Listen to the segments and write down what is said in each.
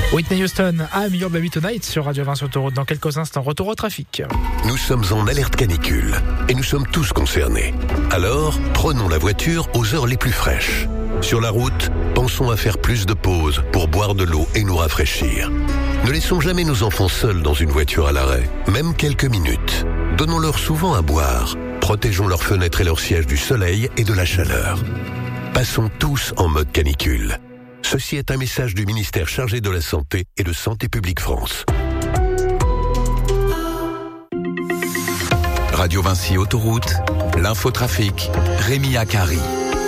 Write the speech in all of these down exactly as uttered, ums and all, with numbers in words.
Whitney Houston, I'm Your Baby Tonight sur Radio vingt sur Autoroute. Dans quelques instants, retour au trafic. Nous sommes en alerte canicule et nous sommes tous concernés. Alors, prenons la voiture aux heures les plus fraîches. Sur la route, pensons à faire plus de pauses pour boire de l'eau et nous rafraîchir. Ne laissons jamais nos enfants seuls dans une voiture à l'arrêt, même quelques minutes. Donnons-leur souvent à boire. Protégeons leurs fenêtres et leurs sièges du soleil et de la chaleur. Passons tous en mode canicule. Ceci est un message du ministère chargé de la Santé et de Santé publique France. Radio Vinci Autoroute, l'infotrafic, Rémi Akari.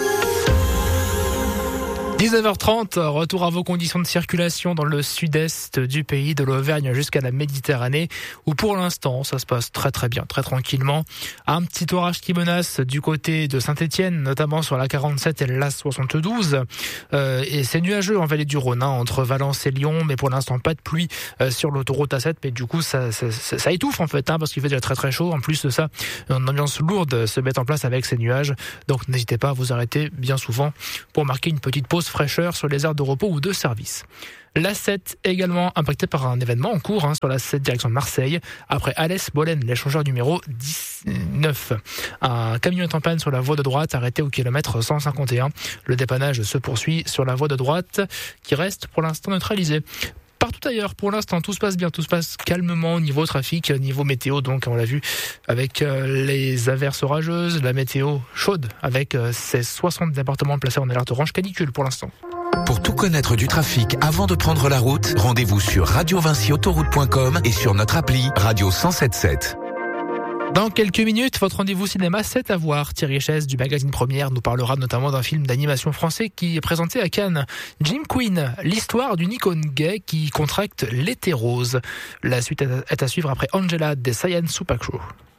dix-neuf heures trente, retour à vos conditions de circulation dans le sud-est du pays, de l'Auvergne jusqu'à la Méditerranée, où pour l'instant, ça se passe très très bien, très tranquillement. Un petit orage qui menace du côté de Saint-Étienne, notamment sur la quarante-sept et l'A soixante-douze. Euh, et c'est nuageux en vallée du Rhône, hein, entre Valence et Lyon, mais pour l'instant pas de pluie euh, sur l'autoroute A sept. Mais du coup, ça, ça, ça, ça étouffe en fait, hein, parce qu'il fait déjà très très chaud. En plus de ça, une ambiance lourde se met en place avec ces nuages. Donc n'hésitez pas à vous arrêter bien souvent pour marquer une petite pause fraîcheur sur les aires de repos ou de service. L'A sept également impacté par un événement en cours hein, sur l'A sept direction de Marseille. Après Alès-Bolène, l'échangeur numéro dix-neuf. Un camion est en panne sur la voie de droite arrêté au kilomètre cent cinquante et un. Le dépannage se poursuit sur la voie de droite qui reste pour l'instant neutralisée. Partout ailleurs, pour l'instant, tout se passe bien, tout se passe calmement au niveau trafic, niveau météo, donc on l'a vu avec les averses orageuses, la météo chaude avec ces soixante départements placés en alerte orange canicule pour l'instant. Pour tout connaître du trafic avant de prendre la route, rendez-vous sur radio vinci autoroute point com et sur notre appli Radio cent soixante-dix-sept. Dans quelques minutes, votre rendez-vous cinéma, c'est à voir. Thierry Chaise du magazine Première nous parlera notamment d'un film d'animation français qui est présenté à Cannes. Jim Queen, l'histoire d'une icône gay qui contracte l'hétérose. La suite est à suivre après Angela des Science Super Crew.